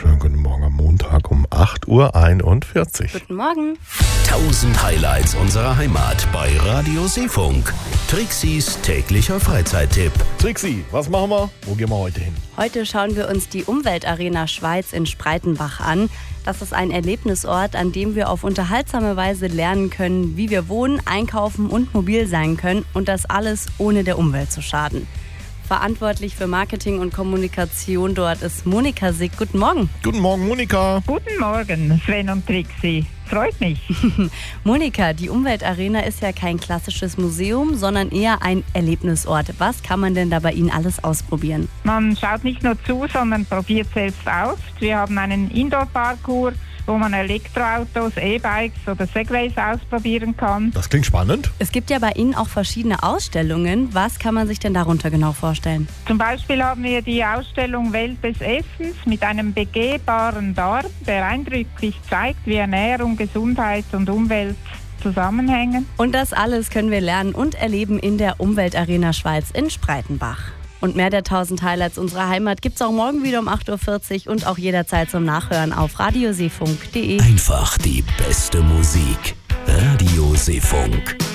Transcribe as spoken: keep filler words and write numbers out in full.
Schönen guten Morgen am Montag um acht Uhr einundvierzig. Guten Morgen. tausend Highlights unserer Heimat bei Radio Seefunk. Trixis täglicher Freizeittipp. Trixi, was machen wir? Wo gehen wir heute hin? Heute schauen wir uns die Umweltarena Schweiz in Spreitenbach an. Das ist ein Erlebnisort, an dem wir auf unterhaltsame Weise lernen können, wie wir wohnen, einkaufen und mobil sein können. Und das alles ohne der Umwelt zu schaden. Verantwortlich für Marketing und Kommunikation dort ist Monika Sick. Guten Morgen. Guten Morgen, Monika. Guten Morgen, Sven und Trixi. Freut mich. Monika, die Umweltarena ist ja kein klassisches Museum, sondern eher ein Erlebnisort. Was kann man denn da bei Ihnen alles ausprobieren? Man schaut nicht nur zu, sondern probiert selbst aus. Wir haben einen Indoor-Parcours, wo man Elektroautos, E-Bikes oder Segways ausprobieren kann. Das klingt spannend. Es gibt ja bei Ihnen auch verschiedene Ausstellungen. Was kann man sich denn darunter genau vorstellen? Zum Beispiel haben wir die Ausstellung Welt des Essens mit einem begehbaren Darm, der eindrücklich zeigt, wie Ernährung, Gesundheit und Umwelt zusammenhängen. Und das alles können wir lernen und erleben in der Umweltarena Schweiz in Spreitenbach. Und mehr der tausend Highlights unserer Heimat gibt's auch morgen wieder um acht Uhr vierzig und auch jederzeit zum Nachhören auf radioseefunk punkt de. Einfach die beste Musik. Radio Seefunk.